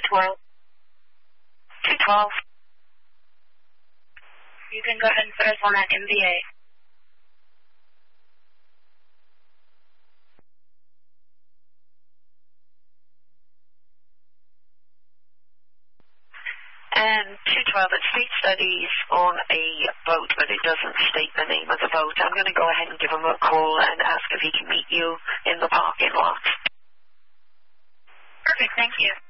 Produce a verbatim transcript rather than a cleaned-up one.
twelve. two twelve. You can go ahead and put us on that M V A. And two twelve, it states that he's on a boat, but it doesn't state the name of the boat. I'm going to go ahead and give him a call and ask if he can meet you in the parking lot. Perfect, thank you.